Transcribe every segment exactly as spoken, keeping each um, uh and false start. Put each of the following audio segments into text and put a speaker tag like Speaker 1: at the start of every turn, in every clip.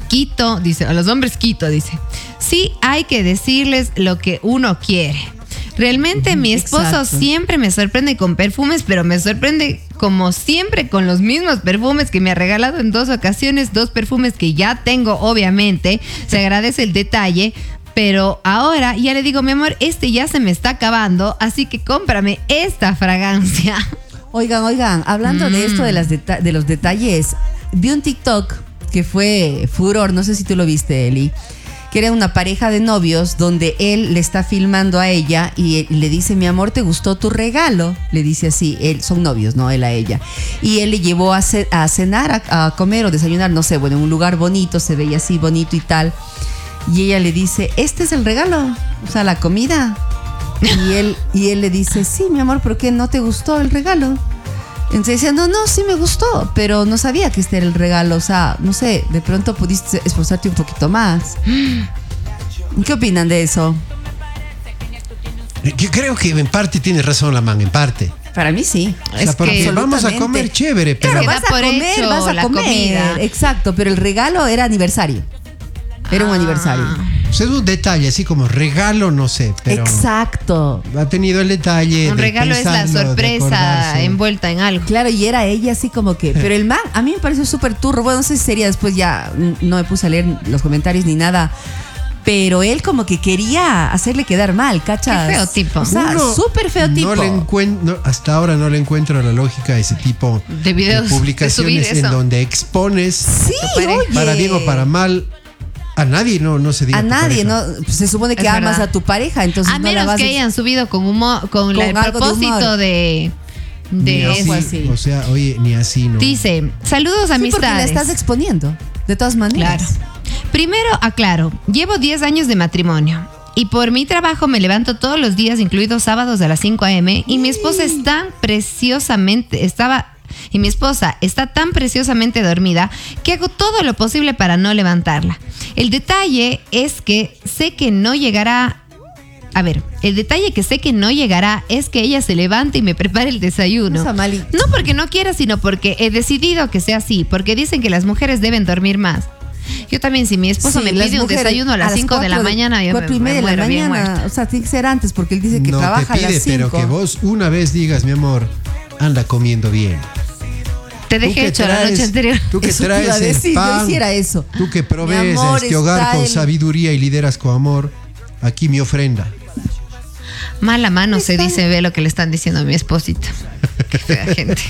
Speaker 1: Quito, dice, a los hombres Quito, dice, sí hay que decirles lo que uno quiere. Realmente mi esposo Exacto. siempre me sorprende con perfumes, pero me sorprende como siempre con los mismos perfumes que me ha regalado en dos ocasiones, dos perfumes que ya tengo, obviamente. Se agradece el detalle, pero ahora ya le digo, mi amor, este ya se me está acabando, así que cómprame esta fragancia.
Speaker 2: Oigan, oigan, hablando mm. de esto de, las deta- de los detalles, vi un TikTok que fue furor, no sé si tú lo viste, Eli, que era una pareja de novios donde él le está filmando a ella y le dice, mi amor, ¿te gustó tu regalo? Le dice así, él, son novios, ¿no? Él a ella. Y él le llevó a, ce- a cenar, a, a comer o desayunar, no sé, bueno, en un lugar bonito, se veía así bonito y tal. Y ella le dice, ¿este es el regalo? O sea, la comida. Y él, y él le dice, sí, mi amor, ¿pero qué? ¿No te gustó el regalo? Entonces decía, no, no, sí me gustó, pero no sabía que este era el regalo. O sea, no sé, de pronto pudiste esforzarte un poquito más. ¿Qué opinan de eso?
Speaker 3: Yo creo que en parte tiene razón la man, en parte.
Speaker 2: Para mí sí.
Speaker 3: O sea, es que vamos a comer chévere, pero
Speaker 2: claro, vas a comer, vas a comer. Comida. Exacto, pero el regalo era aniversario. Era un ah. aniversario.
Speaker 3: O sea, es un detalle, así como regalo, no sé, pero
Speaker 2: exacto.
Speaker 3: Ha tenido el detalle.
Speaker 1: Un
Speaker 3: de
Speaker 1: regalo es la sorpresa envuelta en algo.
Speaker 2: Claro, y era ella así como que. Pero el man, a mí me pareció súper turro. Bueno, no sé si sería después, ya no me puse a leer los comentarios ni nada. Pero él como que quería hacerle quedar mal, ¿cachas?
Speaker 1: Qué feo tipo.
Speaker 2: O sea, súper feo tipo.
Speaker 3: No le encuent- no, hasta ahora no le encuentro la lógica a ese tipo
Speaker 1: de videos,
Speaker 3: de publicaciones
Speaker 1: de
Speaker 3: en donde expones
Speaker 2: sí,
Speaker 3: para bien o para mal. A nadie no, no se diga.
Speaker 2: A nadie, no. Se supone que
Speaker 1: es
Speaker 2: amas
Speaker 1: verdad.
Speaker 2: a tu pareja, entonces
Speaker 1: a
Speaker 2: no
Speaker 1: menos
Speaker 2: la vas
Speaker 1: que
Speaker 2: a...
Speaker 1: hayan subido con humor, con, con la, el propósito de, de,
Speaker 3: de
Speaker 1: eso
Speaker 3: así. O sea, oye, ni así no.
Speaker 1: Dice, saludos
Speaker 2: sí,
Speaker 1: amistades.
Speaker 2: Porque la estás exponiendo, de todas maneras.
Speaker 1: Claro. Primero aclaro, llevo diez años de matrimonio y por mi trabajo me levanto todos los días, incluidos sábados a las cinco a.m. y mi esposa es tan preciosamente, estaba... Y mi esposa está tan preciosamente dormida que hago todo lo posible para no levantarla. El detalle es que sé que no llegará... A ver, el detalle que sé que no llegará es que ella se levante y me prepare el desayuno. No porque no quiera, sino porque he decidido que sea así. Porque dicen que las mujeres deben dormir más. Yo también, si mi esposo sí, me pide un desayuno a las cinco de la mañana, yo
Speaker 2: cuatro y media de la mañana. O sea, tiene que ser antes porque él dice que
Speaker 3: no
Speaker 2: trabaja
Speaker 3: te pide,
Speaker 2: a las cinco.
Speaker 3: Pero que vos una vez digas, mi amor, anda comiendo bien.
Speaker 1: Te dejé hecho traes, la noche anterior.
Speaker 3: Tú que
Speaker 2: eso
Speaker 3: traes
Speaker 2: te iba a decir,
Speaker 3: el pan,
Speaker 2: yo hiciera eso.
Speaker 3: Tú que provees a este hogar con el... sabiduría y lideras con amor, aquí mi ofrenda.
Speaker 1: Mala mano está... se dice, ve lo que le están diciendo a mi esposito. Qué fea gente.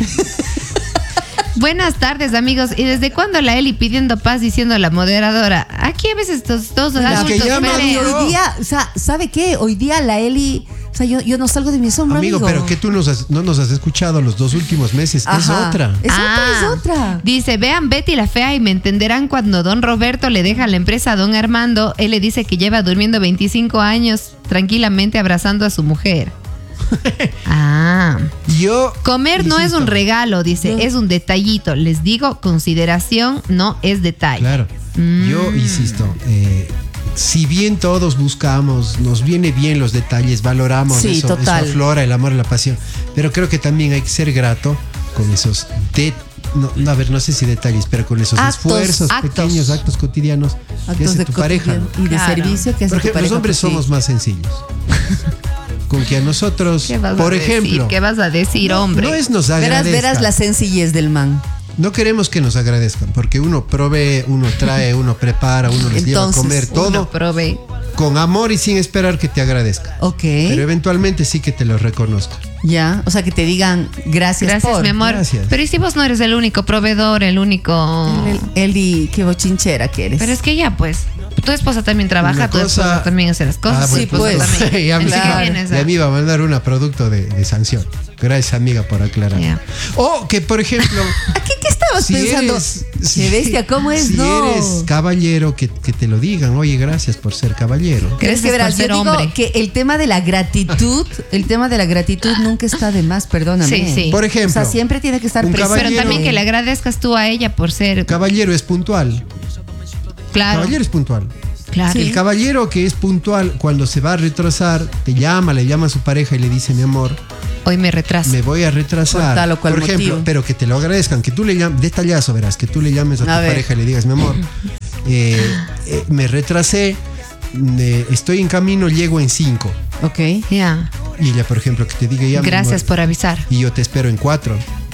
Speaker 1: Buenas tardes, amigos. ¿Y desde cuándo la Eli pidiendo paz diciendo la moderadora? Aquí a veces estos dos adultos
Speaker 2: hoy día, o sea, ¿sabe qué? Hoy día la Eli... O sea, yo, yo no salgo de mi sombra, amigo.
Speaker 3: Amigo, pero que tú nos has, no nos has escuchado los dos últimos meses. Ajá. Es otra.
Speaker 2: Es
Speaker 1: ah,
Speaker 2: otra, es otra.
Speaker 1: Dice, vean Betty la Fea y me entenderán cuando don Roberto le deja la empresa a don Armando. Él le dice que lleva durmiendo veinticinco años tranquilamente abrazando a su mujer. Ah.
Speaker 3: Yo
Speaker 1: Comer insisto, no es un regalo, dice, yo, es un detallito. Les digo, consideración no es detalle.
Speaker 3: Claro. Mm. Yo insisto, eh, si bien todos buscamos, nos viene bien los detalles, valoramos sí, eso, eso aflora el amor y la pasión, pero creo que también hay que ser grato con esos detalles. No, no, a ver, no sé si detalles, pero con esos actos, esfuerzos, actos. pequeños actos cotidianos actos que hace tu pareja, ¿no?
Speaker 2: Y de claro. servicio que hace
Speaker 3: Porque
Speaker 2: tu pareja.
Speaker 3: Los hombres somos sí. más sencillos. Con que a nosotros, por ejemplo,
Speaker 1: ¿qué vas a decir, hombre?
Speaker 3: No, no es nos agradezcan.
Speaker 2: Verás, verás la sencillez del man.
Speaker 3: No queremos que nos agradezcan, porque uno provee, uno trae, uno prepara, uno les Entonces, lleva a comer todo
Speaker 1: provee.
Speaker 3: Con amor y sin esperar que te agradezcan.
Speaker 2: Ok.
Speaker 3: Pero eventualmente sí que te lo reconozcan.
Speaker 2: Ya, o sea, que te digan gracias,
Speaker 1: gracias
Speaker 2: por.
Speaker 1: mi amor.
Speaker 3: Gracias.
Speaker 1: Pero ¿y si vos no eres el único proveedor, el único...
Speaker 2: Él y qué bochinchera que eres.
Speaker 1: Pero es que ya, pues, tu esposa también trabaja, cosa... tu esposa también hace las cosas.
Speaker 3: Ah,
Speaker 1: sí,
Speaker 3: pues.
Speaker 1: pues.
Speaker 3: y a mí, claro. y a mí va a mandar un producto de, de sanción. Gracias, amiga, por aclarar. Yeah. O que, por ejemplo...
Speaker 2: ¿Qué, qué estabas
Speaker 3: si
Speaker 2: pensando?
Speaker 3: Eres,
Speaker 2: si, ¿Qué bestia? ¿Cómo es?
Speaker 3: Si
Speaker 2: no.
Speaker 3: eres caballero, que, que te lo digan. Oye, gracias por ser caballero.
Speaker 2: ¿Crees que verás? Yo digo hombre. que el tema de la gratitud, el tema de la gratitud nunca está de más, perdóname.
Speaker 1: Sí, sí.
Speaker 3: Por ejemplo...
Speaker 2: O sea, siempre tiene que estar presente.
Speaker 1: Pero también que le agradezcas tú a ella por ser...
Speaker 3: Caballero es puntual.
Speaker 1: Claro.
Speaker 3: Caballero es puntual.
Speaker 1: Claro.
Speaker 3: El caballero que es puntual, cuando se va a retrasar, te llama, le llama a su pareja y le dice, mi amor,
Speaker 1: hoy me retraso.
Speaker 3: Me voy a retrasar.
Speaker 2: Por, tal o cual
Speaker 3: por ejemplo,
Speaker 2: motivo.
Speaker 3: pero que te lo agradezcan, que tú le llames, detallazo, verás, que tú le llames a, a tu ver. pareja y le digas, mi amor, eh, eh, me retrasé, eh, estoy en camino, llego en cinco.
Speaker 2: Ok.
Speaker 1: Ya. Yeah.
Speaker 3: Y ella, por ejemplo, que te diga ya.
Speaker 1: Gracias por avisar.
Speaker 3: Y yo te espero en cuatro.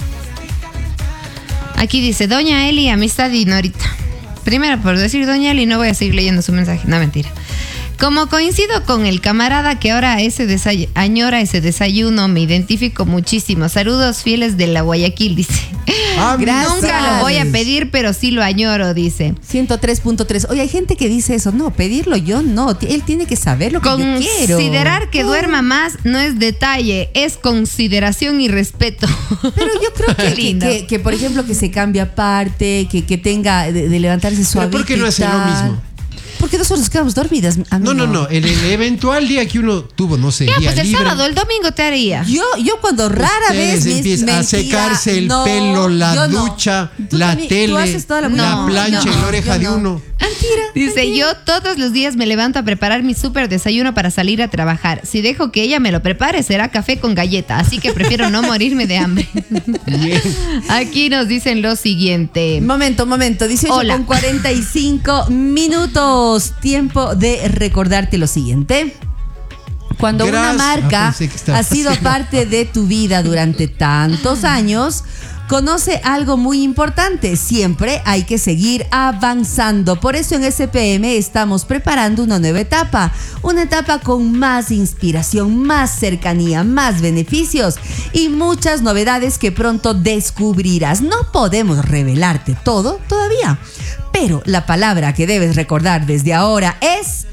Speaker 1: Aquí dice, doña Eli, amistad y Norita. Primero, por decir doña Eli, no voy a seguir leyendo su mensaje. No, mentira. Como coincido con el camarada que ahora ese desay- añora ese desayuno, me identifico muchísimo. Saludos fieles de la Guayaquil, dice.
Speaker 3: Ah,
Speaker 1: gracias. Nunca lo voy a pedir, pero sí lo añoro, dice.
Speaker 2: ciento tres punto tres. Oye, hay gente que dice eso. No, pedirlo yo no. Él tiene que saber lo que yo quiero.
Speaker 1: Considerar que oh. duerma más no es detalle, es consideración y respeto.
Speaker 2: Pero yo creo que, que, que, que por ejemplo, que se cambie aparte, que, que tenga de, de levantarse suave.
Speaker 3: ¿Pero por qué no hace lo mismo?
Speaker 2: Porque nosotros nos quedamos dormidas, amigo.
Speaker 3: No, no, no. El, el eventual día que uno tuvo, no sé,
Speaker 1: ya,
Speaker 3: día
Speaker 1: pues el
Speaker 3: libre,
Speaker 1: sábado, el domingo te haría.
Speaker 2: Yo, yo cuando rara
Speaker 3: Ustedes
Speaker 2: vez
Speaker 3: empiezan a secarse el no, pelo, la ducha, no. la
Speaker 2: también,
Speaker 3: tele,
Speaker 2: la,
Speaker 3: la
Speaker 2: no,
Speaker 3: plancha
Speaker 2: no,
Speaker 3: en la oreja de uno.
Speaker 2: Mentira.
Speaker 1: Dice,
Speaker 2: mentira.
Speaker 1: yo todos los días me levanto a preparar mi súper desayuno para salir a trabajar. Si dejo que ella me lo prepare, será café con galleta. Así que prefiero no morirme de hambre.
Speaker 3: Bien.
Speaker 1: Aquí nos dicen lo siguiente.
Speaker 2: Momento, momento. dieciocho
Speaker 1: Hola.
Speaker 2: con cuarenta y cinco minutos. Tiempo de recordarte lo siguiente. Cuando
Speaker 3: Gracias.
Speaker 2: una marca
Speaker 3: ah,
Speaker 2: ha sido parte de tu vida durante tantos años, conoce algo muy importante. Siempre hay que seguir avanzando. Por eso en S P M estamos preparando una nueva etapa. Una etapa con más inspiración, más cercanía, más beneficios y muchas novedades que pronto descubrirás. No podemos revelarte todo todavía, pero la palabra que debes recordar desde ahora es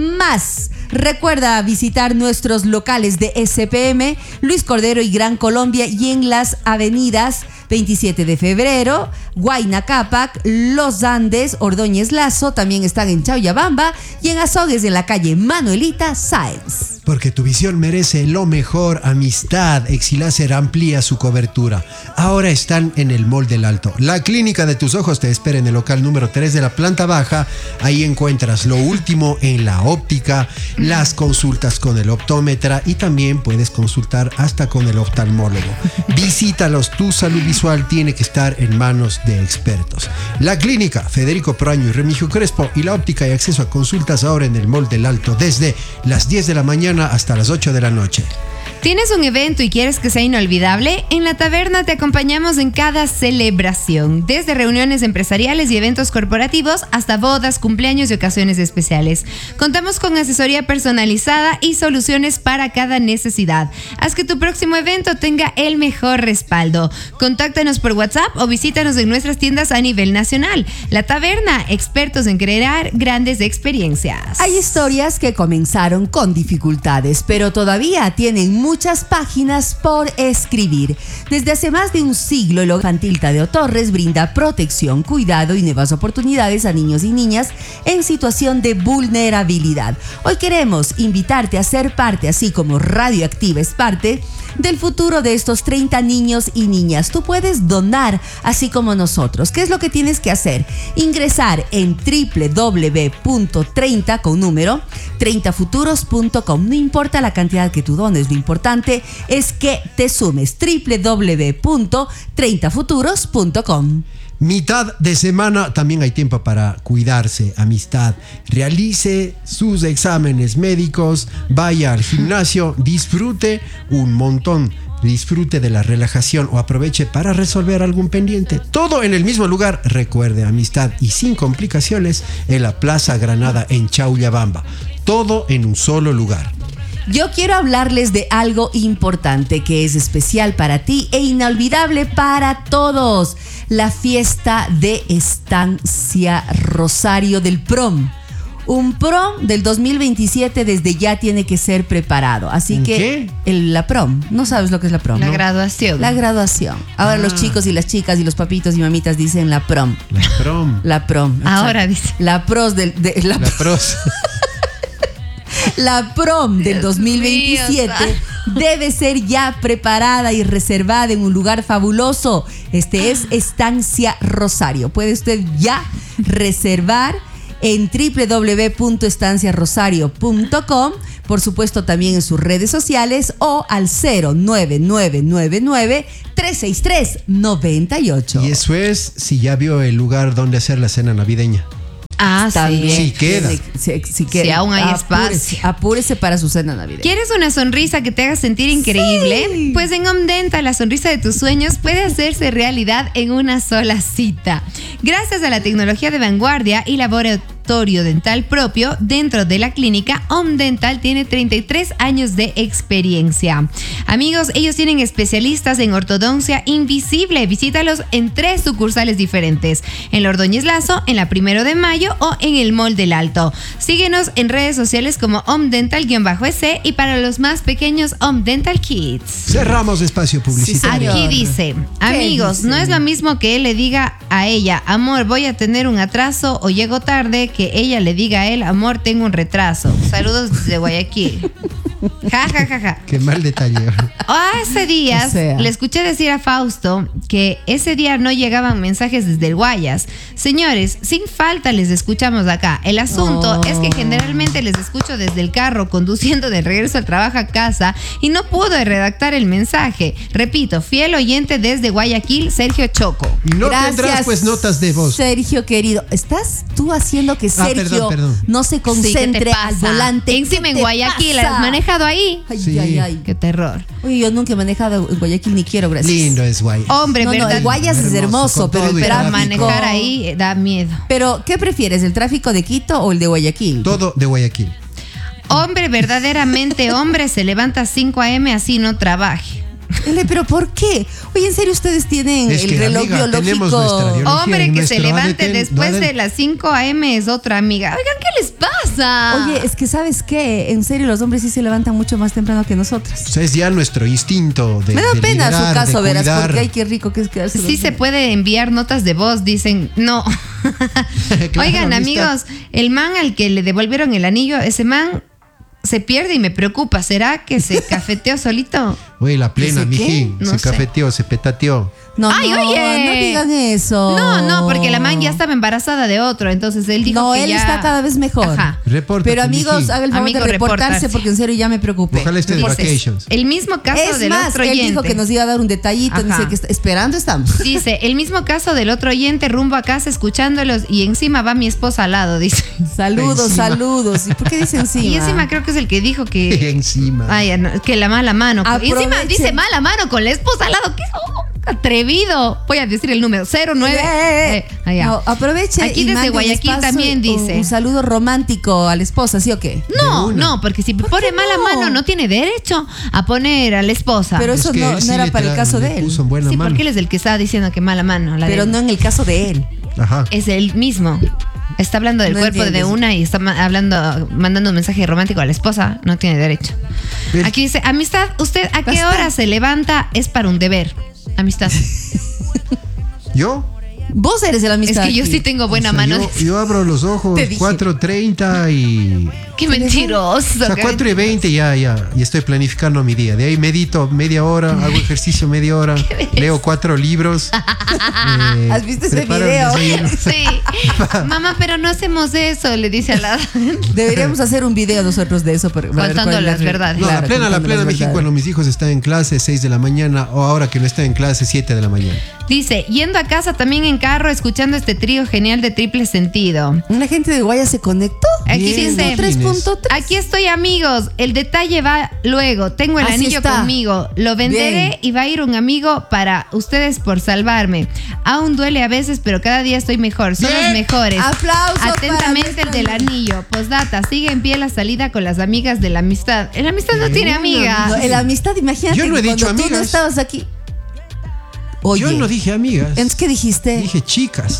Speaker 2: más. Recuerda visitar nuestros locales de S P M, Luis Cordero y Gran Colombia, y en las avenidas veintisiete de febrero, Huayna Cápac, Los Andes, Ordóñez Lazo, también están en Chauyabamba, y en Azogues en la calle Manuelita Sáenz.
Speaker 3: Porque tu visión merece lo mejor. Amistad Exiláser amplía su cobertura. Ahora están en el Mall del Alto. La clínica de tus ojos te espera en el local número tres de la planta baja. Ahí encuentras lo último en la óptica, las consultas con el optómetra y también puedes consultar hasta con el oftalmólogo. Visítalos, tu salud visual tiene que estar en manos de expertos. La clínica Federico Proaño y Remigio Crespo y la óptica y acceso a consultas ahora en el Mall del Alto desde las diez de la mañana hasta las ocho de la noche.
Speaker 1: ¿Tienes un evento y quieres que sea inolvidable? En La Taberna te acompañamos en cada celebración, desde reuniones empresariales y eventos corporativos hasta bodas, cumpleaños y ocasiones especiales. Contamos con asesoría personalizada y soluciones para cada necesidad. Haz que tu próximo evento tenga el mejor respaldo. Contáctanos por WhatsApp o visítanos en nuestras tiendas a nivel nacional. La Taberna, expertos en crear grandes experiencias.
Speaker 2: Hay historias que comenzaron con dificultades, pero todavía tienen muchas páginas por escribir. Desde hace más de un siglo, el Hogar Infantil Tadeo Torres brinda protección, cuidado y nuevas oportunidades a niños y niñas en situación de vulnerabilidad. Hoy queremos invitarte a ser parte, así como Radioactiva es parte del futuro de estos treinta niños y niñas. Tú puedes donar, así como nosotros. ¿Qué es lo que tienes que hacer? Ingresar en doble u doble u doble u punto treinta con número treinta futuros punto com. No importa la cantidad que tú dones, lo importante es que te sumes. doble u doble u doble u punto treinta futuros punto com.
Speaker 3: Mitad de semana, también hay tiempo para cuidarse, amistad. Realice sus exámenes médicos, vaya al gimnasio, disfrute un montón. Disfrute de la relajación o aproveche para resolver algún pendiente. Todo en el mismo lugar. Recuerde, amistad y sin complicaciones, en la Plaza Granada en Chauyabamba. Todo en un solo lugar.
Speaker 2: Yo quiero hablarles de algo importante que es especial para ti e inolvidable para todos. La fiesta de Estancia Rosario del Prom. Un prom del dos mil veintisiete desde ya tiene que ser preparado. Así que
Speaker 3: ¿qué?
Speaker 2: El, la prom, ¿no sabes lo que es la prom?
Speaker 1: La
Speaker 2: ¿no?
Speaker 1: graduación.
Speaker 2: La graduación. Ahora
Speaker 3: Ah.
Speaker 2: los chicos y las chicas y los papitos y mamitas dicen la prom.
Speaker 3: La prom.
Speaker 2: La prom.
Speaker 1: Ahora
Speaker 2: exacto.
Speaker 1: dice.
Speaker 2: La pros del de, la,
Speaker 3: La pros.
Speaker 2: la prom del dos mil veintisiete
Speaker 1: Dios.
Speaker 2: debe ser ya preparada y reservada en un lugar fabuloso. Este es Estancia Rosario. Puede usted ya reservar en doble u doble u doble u punto estancia rosario punto com, por supuesto también en sus redes sociales o al cero nueve nueve nueve nueve tres seis tres nueve ocho.
Speaker 3: Y eso es si ya vio el lugar donde hacer la cena navideña.
Speaker 1: Ah,
Speaker 2: también.
Speaker 3: Sí queda.
Speaker 2: Si, si, queda.
Speaker 1: Si aún hay
Speaker 2: apúrese,
Speaker 1: espacio.
Speaker 2: Apúrese para su cena navideña.
Speaker 1: ¿Quieres una sonrisa que te haga sentir increíble?
Speaker 2: Sí.
Speaker 1: Pues en Home Dental la sonrisa de tus sueños puede hacerse realidad en una sola cita. Gracias a la tecnología de vanguardia y laboratorio dental propio dentro de la clínica, Home Dental tiene treinta y tres años de experiencia. Amigos, ellos tienen especialistas en ortodoncia invisible. Visítalos en tres sucursales diferentes: en la Ordóñez Lazo, en la Primero de Mayo o en el Mall del Alto. Síguenos en redes sociales como Home Dental-S y para los más pequeños Home Dental Kids.
Speaker 3: Cerramos espacio publicitario.
Speaker 1: Aquí dice, amigos,
Speaker 2: dice?
Speaker 1: no es lo mismo que él le diga a ella, amor, voy a tener un atraso o llego tarde, que ella le diga a él, amor, tengo un retraso. Saludos desde Guayaquil. Ja, ja, ja, ja.
Speaker 3: Qué mal detalle.
Speaker 1: Hace días
Speaker 2: O sea.
Speaker 1: le escuché decir a Fausto que ese día no llegaban mensajes desde el Guayas. Señores, sin falta les escuchamos acá. El asunto
Speaker 2: Oh.
Speaker 1: es que generalmente les escucho desde el carro conduciendo de regreso al trabajo a casa y no pude redactar el mensaje. Repito, fiel oyente desde Guayaquil, Sergio Choco.
Speaker 3: Y no
Speaker 2: Gracias,
Speaker 3: tendrás pues notas de voz.
Speaker 2: Sergio querido, ¿estás tú haciendo que
Speaker 3: Ah,
Speaker 2: Sergio
Speaker 3: perdón, perdón.
Speaker 2: no se
Speaker 1: Sí, ¿qué te
Speaker 2: concentre al
Speaker 1: pasa?
Speaker 2: volante?
Speaker 1: Encima
Speaker 2: ¿Qué
Speaker 1: en
Speaker 2: te
Speaker 1: Guayaquil,
Speaker 2: pasa?
Speaker 1: ¿has manejado ahí?
Speaker 2: Ay,
Speaker 3: Sí.
Speaker 2: ay, ay.
Speaker 1: Qué terror.
Speaker 2: Uy, yo nunca he manejado en Guayaquil ni quiero, gracias.
Speaker 3: Lindo es guay.
Speaker 1: Hombre,
Speaker 2: No, no,
Speaker 1: ¿verdad?
Speaker 2: el Guayas es
Speaker 3: Hermoso,
Speaker 2: hermoso,
Speaker 3: con
Speaker 2: pero
Speaker 3: todo
Speaker 2: el
Speaker 3: y
Speaker 1: Pero
Speaker 3: tráfico.
Speaker 1: manejar ahí eh, da miedo.
Speaker 2: Pero, ¿qué prefieres, el tráfico de Quito o el de Guayaquil?
Speaker 3: Todo de Guayaquil.
Speaker 1: Hombre, verdaderamente hombre, se levanta a cinco a.m. así no trabaje.
Speaker 2: Ele, ¿pero por qué? Oye, ¿en serio ustedes tienen
Speaker 3: Es
Speaker 2: el
Speaker 3: que,
Speaker 2: reloj
Speaker 3: amiga, tenemos
Speaker 2: biológico?
Speaker 3: nuestra biología.
Speaker 1: Hombre
Speaker 3: en
Speaker 1: que se
Speaker 3: nuestro
Speaker 1: levante
Speaker 3: A D T,
Speaker 1: después
Speaker 3: no,
Speaker 1: de las cinco a.m. es otra amiga. Oigan, ¿qué les pasa?
Speaker 2: Oye, es que ¿sabes qué? En serio, los hombres sí se levantan mucho más temprano que nosotros.
Speaker 3: O sea, es ya nuestro instinto de
Speaker 2: Me da
Speaker 3: de
Speaker 2: pena
Speaker 3: liderar,
Speaker 2: su caso,
Speaker 3: de
Speaker 2: verás,
Speaker 3: cuidar.
Speaker 2: porque ay, qué rico que es quedarse.
Speaker 1: Sí
Speaker 2: los-
Speaker 1: se puede enviar notas de voz, dicen. No.
Speaker 3: Claro,
Speaker 1: Oigan,
Speaker 3: amistad.
Speaker 1: amigos, el man al que le devolvieron el anillo, ese man se pierde y me preocupa. ¿Será que se cafeteó solito?
Speaker 3: Oye, la plena,
Speaker 2: ¿Dice qué?
Speaker 3: mijín.
Speaker 1: No
Speaker 3: se
Speaker 1: sé.
Speaker 3: cafeteó, se petateó.
Speaker 2: No,
Speaker 1: Ay,
Speaker 2: no,
Speaker 1: oye.
Speaker 2: no digan eso.
Speaker 1: No, no, porque la man ya estaba embarazada de otro. Entonces él dijo
Speaker 2: No,
Speaker 1: que
Speaker 2: él
Speaker 1: ya...
Speaker 2: está cada vez mejor.
Speaker 1: Ajá.
Speaker 3: Repórtate,
Speaker 2: Pero amigos,
Speaker 3: mijín.
Speaker 2: haga el favor
Speaker 1: Amigo,
Speaker 2: de reportarse
Speaker 1: reportarse.
Speaker 2: porque en serio ya me preocupé.
Speaker 3: Ojalá esté de
Speaker 1: Dices,
Speaker 3: vacations.
Speaker 1: el mismo caso
Speaker 2: Es
Speaker 1: del
Speaker 2: más,
Speaker 1: otro
Speaker 2: él
Speaker 1: oyente.
Speaker 2: dijo que nos iba a dar un detallito,
Speaker 1: Ajá.
Speaker 2: dice que está esperando estamos.
Speaker 1: Dice, el mismo caso del otro oyente, rumbo a casa escuchándolos y encima va mi esposa al lado, dice.
Speaker 2: Saludos,
Speaker 3: Encima.
Speaker 2: saludos. ¿Y por qué dice encima?
Speaker 1: Y encima creo que es el que dijo que...
Speaker 3: Encima.
Speaker 1: Ay, no, que la mala mano. Y encima
Speaker 2: Aprovechen.
Speaker 1: dice mala mano con la esposa al lado. ¿Qué oh, atrevido? Voy a decir el número, cero nueve.
Speaker 2: Eh,
Speaker 1: Eh, allá.
Speaker 2: no, aproveche.
Speaker 1: Aquí
Speaker 2: y
Speaker 1: desde
Speaker 2: mande un
Speaker 1: Guayaquil
Speaker 2: espacio,
Speaker 1: también
Speaker 2: un-
Speaker 1: dice.
Speaker 2: Un, saludo romántico a la esposa, ¿sí o qué?
Speaker 1: No,
Speaker 3: De una.
Speaker 1: no, porque si pone
Speaker 2: qué
Speaker 1: mala
Speaker 2: no?
Speaker 1: mano no tiene derecho a poner a la esposa.
Speaker 2: Pero
Speaker 3: Es
Speaker 2: eso
Speaker 3: que
Speaker 2: no,
Speaker 3: él sí
Speaker 2: no era
Speaker 3: le
Speaker 2: para el
Speaker 3: tra-
Speaker 2: caso
Speaker 3: le
Speaker 2: de él.
Speaker 3: puso en buena
Speaker 1: sí,
Speaker 3: mano.
Speaker 1: porque él es el que está diciendo que mala mano. La
Speaker 2: Pero
Speaker 1: de-
Speaker 2: no en el caso de él.
Speaker 3: Ajá.
Speaker 1: Es él mismo. Está hablando del
Speaker 2: No
Speaker 1: cuerpo de
Speaker 2: entiendes.
Speaker 1: una y está ma- hablando, mandando un mensaje romántico a la esposa. No tiene derecho.
Speaker 3: Pero-
Speaker 1: Aquí dice, amistad, ¿usted a qué
Speaker 2: Basta.
Speaker 1: hora se levanta? Es para un deber. Amistad.
Speaker 3: ¿Yo?
Speaker 2: Vos eres el
Speaker 1: Es
Speaker 2: amistad.
Speaker 1: que yo
Speaker 2: aquí.
Speaker 1: sí tengo buena
Speaker 3: O sea,
Speaker 1: mano.
Speaker 3: Yo, yo abro los ojos
Speaker 2: Te dije.
Speaker 3: cuatro treinta y...
Speaker 1: Qué mentiroso.
Speaker 3: O sea,
Speaker 1: qué
Speaker 3: cuatro y veinte ya, ya. Y estoy planificando mi día. De ahí medito media hora, hago ejercicio media hora, leo cuatro libros. eh,
Speaker 2: ¿Has visto ese
Speaker 3: preparo el
Speaker 2: video?
Speaker 3: desayuno.
Speaker 1: Sí. Mamá, pero no hacemos eso, le dice a la...
Speaker 2: Deberíamos hacer un video nosotros de eso. Para, para ver
Speaker 1: Contando
Speaker 2: cuál es la
Speaker 1: las
Speaker 2: re-
Speaker 1: verdades.
Speaker 3: No,
Speaker 2: Claro,
Speaker 3: la plena, la
Speaker 2: contando
Speaker 3: plena,
Speaker 2: las
Speaker 3: México,
Speaker 2: verdades.
Speaker 3: cuando mis hijos están en clase, seis de la mañana, o ahora que no están en clase, siete de la mañana.
Speaker 1: Dice, yendo a casa también en carro, escuchando este trío genial de triple sentido.
Speaker 2: ¿Una gente de Guaya se conectó?
Speaker 1: Aquí
Speaker 3: Bien,
Speaker 1: dice,
Speaker 2: tres punto tres.
Speaker 1: aquí estoy amigos, el detalle va luego, tengo el
Speaker 2: Así
Speaker 1: anillo
Speaker 2: está.
Speaker 1: conmigo, lo venderé
Speaker 2: Bien.
Speaker 1: y va a ir un amigo para ustedes por salvarme. Aún duele a veces, pero cada día estoy mejor, son
Speaker 3: Bien.
Speaker 1: los mejores.
Speaker 2: Aplausos para
Speaker 1: Atentamente el
Speaker 2: nuestra
Speaker 1: del
Speaker 2: amiga.
Speaker 1: anillo. Postdata, sigue en pie la salida con las amigas de la amistad. La amistad no tiene
Speaker 3: No,
Speaker 1: amigas.
Speaker 2: No, la amistad, imagínate.
Speaker 3: Yo no he
Speaker 2: que
Speaker 3: dicho
Speaker 2: cuando tú no
Speaker 3: amigas.
Speaker 2: estabas aquí. Oye,
Speaker 3: Yo no dije amigas.
Speaker 2: entonces, ¿qué dijiste?
Speaker 3: Dije chicas.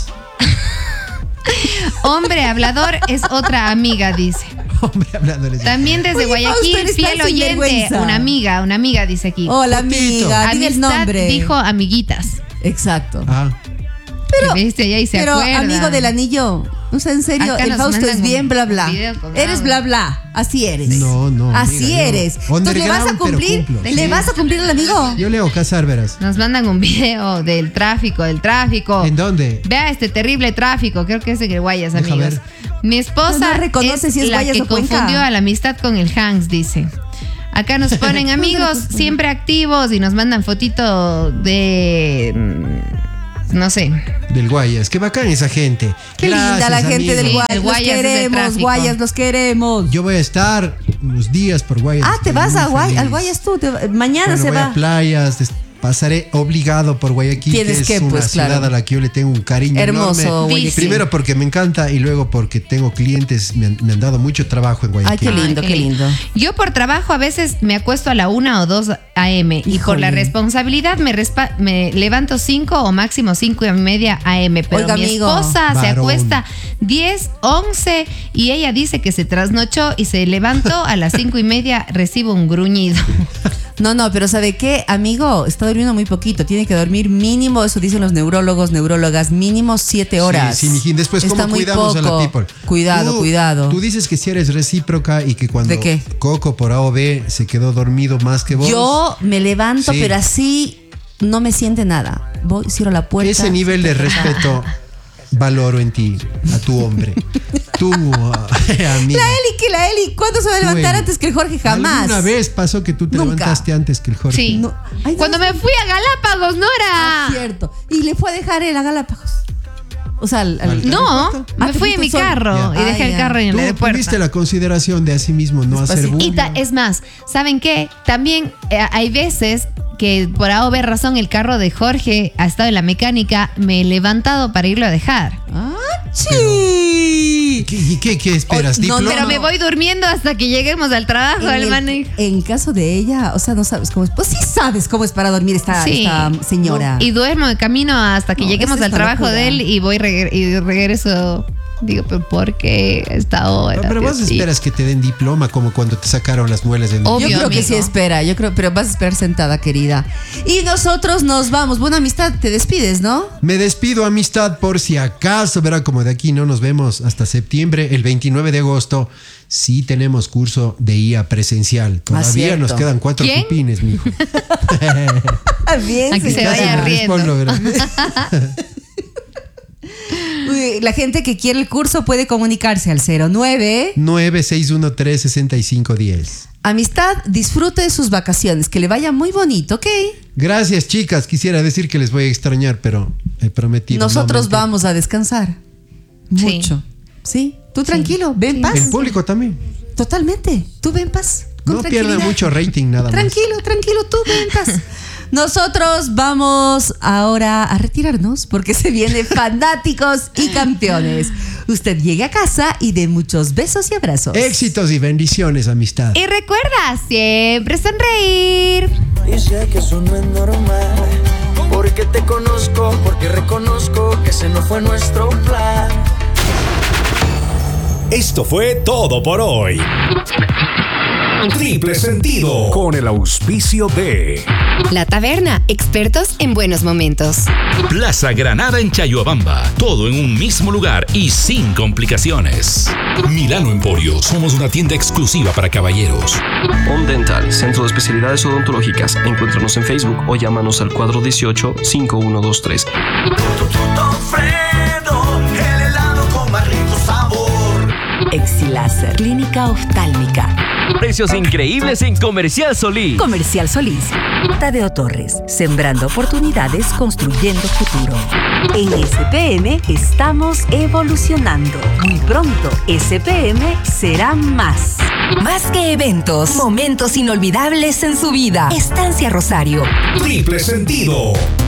Speaker 1: Hombre hablador es otra amiga, dice.
Speaker 3: Hombre, hablándoles.
Speaker 1: También desde
Speaker 2: Oye,
Speaker 1: Guayaquil,
Speaker 2: Fausto, eres
Speaker 1: fiel
Speaker 2: tan
Speaker 1: oyente.
Speaker 2: sinvergüenza.
Speaker 1: Una amiga, una amiga dice aquí.
Speaker 2: Hola,
Speaker 3: Potito.
Speaker 2: amiga, diga el
Speaker 1: Amistad
Speaker 2: nombre.
Speaker 1: dijo amiguitas.
Speaker 2: Exacto.
Speaker 3: Ah,
Speaker 1: Pero, ¿viste? Allá y se
Speaker 2: Pero,
Speaker 1: acuerda.
Speaker 2: amigo del anillo, o sea, en serio,
Speaker 1: Acá
Speaker 2: el
Speaker 1: nos
Speaker 2: Fausto
Speaker 1: mandan
Speaker 2: es bien
Speaker 1: un
Speaker 2: bla bla.
Speaker 1: video con
Speaker 2: Eres
Speaker 1: audio.
Speaker 2: bla bla, así eres.
Speaker 3: No, no,
Speaker 2: Así
Speaker 3: amiga, yo-
Speaker 2: eres. Entonces, ¿le vas a
Speaker 3: underground, pero
Speaker 2: cumplir?
Speaker 3: cumplo.
Speaker 2: ¿Le
Speaker 1: Sí.
Speaker 2: vas a cumplir al amigo?
Speaker 3: yo leo Casar, verás.
Speaker 1: Nos mandan un video del tráfico, del tráfico.
Speaker 3: ¿En dónde?
Speaker 1: Vea este terrible tráfico, creo que es en el Guayas,
Speaker 3: Deja
Speaker 1: amigos.
Speaker 3: ver.
Speaker 1: Mi esposa
Speaker 2: No, no reconoce
Speaker 1: es,
Speaker 2: si es
Speaker 1: la
Speaker 2: Guayas
Speaker 1: que
Speaker 2: o Cuenca.
Speaker 1: confundió a la amistad con el Hanks, dice. Acá nos ponen amigos siempre activos y nos mandan fotito de no sé.
Speaker 3: Del Guayas. Qué bacán esa gente.
Speaker 2: Qué
Speaker 3: Gracias,
Speaker 2: linda la gente
Speaker 3: amigo.
Speaker 2: del Guayas.
Speaker 1: Sí,
Speaker 2: Los
Speaker 1: Guayas es de
Speaker 2: queremos,
Speaker 1: tráfico.
Speaker 2: Guayas, los queremos.
Speaker 3: Yo voy a estar unos días por Guayas.
Speaker 2: Ah, te
Speaker 3: Estoy
Speaker 2: vas
Speaker 3: muy
Speaker 2: a Guay,
Speaker 3: feliz.
Speaker 2: al Guayas tú. te- mañana
Speaker 3: Bueno,
Speaker 2: se
Speaker 3: voy
Speaker 2: va.
Speaker 3: a playas, des- pasaré obligado por Guayaquil,
Speaker 2: Tienes
Speaker 3: que es
Speaker 2: que,
Speaker 3: una
Speaker 2: pues,
Speaker 3: ciudad
Speaker 2: claro.
Speaker 3: a la que yo le tengo un cariño
Speaker 2: Hermoso,
Speaker 3: enorme.
Speaker 2: Guayaquil.
Speaker 3: Primero porque me encanta y luego porque tengo clientes, me han, me han dado mucho trabajo en
Speaker 2: Ay,
Speaker 3: Guayaquil.
Speaker 2: qué lindo,
Speaker 1: Ay,
Speaker 2: qué lindo.
Speaker 1: Yo por trabajo a veces me acuesto a la una o dos a eme y por la
Speaker 2: Híjole.
Speaker 1: responsabilidad me, respa- me levanto cinco o máximo cinco y media a eme. Pero
Speaker 2: Oiga,
Speaker 1: mi
Speaker 2: amigo.
Speaker 1: esposa se
Speaker 3: Varón.
Speaker 1: acuesta diez, once y ella dice que se trasnochó y se levantó a las cinco y media, recibo un gruñido.
Speaker 2: No, no, pero ¿sabe qué, amigo? Está durmiendo muy poquito. Tiene que dormir mínimo, eso dicen los neurólogos, neurólogas, mínimo siete horas.
Speaker 3: Sí, sí, mijín. Después, ¿cómo
Speaker 2: Está muy
Speaker 3: cuidamos a la
Speaker 2: poco.
Speaker 3: people?
Speaker 2: Cuidado,
Speaker 3: Tú-
Speaker 2: cuidado.
Speaker 3: Tú dices que si eres recíproca y que cuando
Speaker 2: ¿De qué?
Speaker 3: Coco por A o B se quedó dormido más que vos.
Speaker 2: Yo me levanto,
Speaker 3: Sí.
Speaker 2: pero así no me siente nada. Voy, cierro la puerta.
Speaker 3: Ese nivel de respeto valoro en ti, a tu hombre. Tú, amiga.
Speaker 2: La Eli, que la Eli, ¿cuándo se va a levantar
Speaker 3: Tú,
Speaker 2: antes que el Jorge? Jamás.
Speaker 3: ¿Alguna vez pasó que tú te
Speaker 2: Nunca.
Speaker 3: levantaste antes que el Jorge?
Speaker 1: Sí.
Speaker 2: No. Ay,
Speaker 1: Cuando
Speaker 2: no.
Speaker 1: me fui a Galápagos,
Speaker 2: Ah,
Speaker 1: Nora.
Speaker 2: cierto. Y le fue a dejar él a Galápagos. O sea, al, al-
Speaker 3: Al-
Speaker 1: No,
Speaker 2: Ah,
Speaker 1: me
Speaker 2: te
Speaker 1: fui en
Speaker 2: fuiste
Speaker 1: mi
Speaker 2: solo.
Speaker 1: carro
Speaker 3: Ya.
Speaker 1: y dejé
Speaker 2: Ah,
Speaker 1: el
Speaker 2: ya.
Speaker 1: carro en el
Speaker 3: Tú
Speaker 1: aeropuerto.
Speaker 3: tuviste la consideración de a sí mismo no hacer
Speaker 2: Despacito.
Speaker 3: bullying.
Speaker 1: Y ta- es más, ¿saben qué? También eh, hay veces que por A o B razón el carro de Jorge ha estado en la mecánica, me he levantado para irlo a dejar.
Speaker 2: ¡Ah, sí!
Speaker 3: ¿Qué, y qué, qué esperas?
Speaker 2: Oh, no,
Speaker 3: ¿Diploma?
Speaker 1: Pero
Speaker 2: no.
Speaker 1: me voy durmiendo hasta que lleguemos al trabajo,
Speaker 2: En,
Speaker 1: el
Speaker 2: el-
Speaker 1: manejo.
Speaker 2: en caso de ella, o sea, no sabes cómo es. Pues sí sabes cómo es para dormir esta,
Speaker 1: Sí.
Speaker 2: esta señora.
Speaker 1: Y duermo de camino hasta que
Speaker 2: No,
Speaker 1: lleguemos
Speaker 2: esa es
Speaker 1: al
Speaker 2: la
Speaker 1: trabajo
Speaker 2: locura.
Speaker 1: de él y voy regre- y regreso. Digo, pero ¿por qué a esta hora?
Speaker 3: No, pero vos
Speaker 1: Dios?
Speaker 3: esperas que te den diploma como cuando te sacaron las muelas de
Speaker 1: Obvio.
Speaker 2: Yo creo que
Speaker 1: amigo.
Speaker 2: sí espera, yo creo, pero vas a esperar sentada, querida. Y nosotros nos vamos. Buena amistad, te despides, ¿no?
Speaker 3: Me despido, amistad, por si acaso, verá, como de aquí no nos vemos hasta septiembre, el veintinueve de agosto, sí tenemos curso de I A presencial. Todavía
Speaker 2: cierto.
Speaker 3: nos quedan cuatro
Speaker 1: ¿Quién?
Speaker 3: pupines, mijo.
Speaker 2: Bien,
Speaker 1: Aquí se
Speaker 2: señora.
Speaker 1: vaya riendo.
Speaker 3: Respondo, verá.
Speaker 2: Uy, la gente que quiere el curso puede comunicarse al cero nueve.
Speaker 3: nueve seis uno tres, seis cinco uno cero.
Speaker 2: Amistad, disfrute de sus vacaciones, que le vaya muy bonito, ¿ok?
Speaker 3: Gracias, chicas. Quisiera decir que les voy a extrañar, pero he prometido.
Speaker 2: Nosotros
Speaker 3: no mentir.
Speaker 2: vamos a descansar.
Speaker 1: Sí.
Speaker 2: Mucho. ¿Sí? Tú tranquilo, ve en
Speaker 1: Sí.
Speaker 2: paz.
Speaker 3: El público también.
Speaker 2: Totalmente. Tú ve en paz. Con
Speaker 3: No pierda
Speaker 2: tranquilidad.
Speaker 3: mucho rating, nada más.
Speaker 2: Tranquilo, tranquilo, tú ve en paz. Nosotros vamos ahora a retirarnos porque se viene Fanáticos y Campeones. Usted llegue a casa y dé muchos besos y abrazos.
Speaker 3: Éxitos y bendiciones, amistad.
Speaker 1: Y recuerda, siempre sonreír.
Speaker 4: Y sé que eso no es normal, porque te conozco, porque reconozco que ese no fue nuestro plan.
Speaker 5: Esto fue todo por hoy. Triple Sentido, con el auspicio de
Speaker 6: La Taberna, expertos en buenos momentos.
Speaker 7: Plaza Granada en Chayuabamba. Todo en un mismo lugar y sin complicaciones. Milano Emporio. Somos una tienda exclusiva para caballeros.
Speaker 8: Home Dental, centro de especialidades odontológicas. Encuéntranos en Facebook o llámanos al cuatro uno ocho, cinco uno dos tres.
Speaker 4: Tutto Fredo, el helado con más rico sabor.
Speaker 9: Exiláser, clínica oftálmica.
Speaker 10: Precios increíbles en Comercial Solís.
Speaker 9: Comercial Solís. Tadeo Torres, sembrando oportunidades, construyendo futuro. En S P M estamos evolucionando. Muy pronto, S P M será más.
Speaker 6: Más que eventos, momentos inolvidables en su vida. Estancia Rosario.
Speaker 5: Triple Sentido.